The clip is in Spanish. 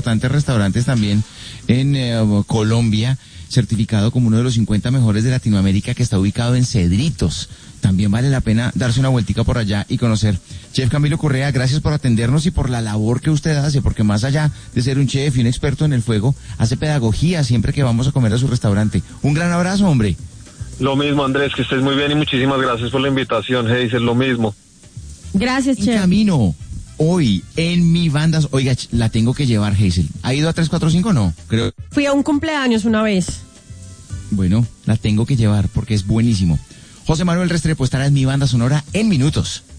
importantes restaurantes también en Colombia, certificado como uno de los 50 mejores de Latinoamérica, que está ubicado en Cedritos. También vale la pena darse una vueltica por allá y conocer. Chef Camilo Correa, gracias por atendernos y por la labor que usted hace, porque más allá de ser un chef y un experto en el fuego, hace pedagogía siempre que vamos a comer a su restaurante. Un gran abrazo, hombre. Lo mismo, Andrés, que estés muy bien y muchísimas gracias por la invitación, Hazel, lo mismo. Gracias, En chef. camino, hoy, en mi banda, oiga, la tengo que llevar, Hazel. ¿Ha ido a 345? No, creo. Fui a un cumpleaños una vez. Bueno, la tengo que llevar porque es buenísimo. José Manuel Restrepo estará en mi banda sonora en minutos.